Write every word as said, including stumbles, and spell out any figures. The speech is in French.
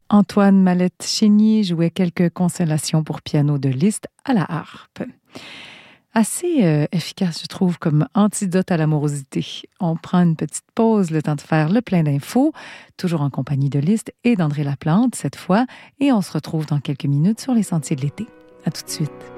Antoine Mallette-Chénier jouait quelques constellations pour piano de Liszt à la harpe. Assez euh, efficace, je trouve, comme antidote à l'amorosité. On prend une petite pause, le temps de faire le plein d'infos, toujours en compagnie de Liszt et d'André Laplante cette fois, et on se retrouve dans quelques minutes sur les sentiers de l'été. À tout de suite.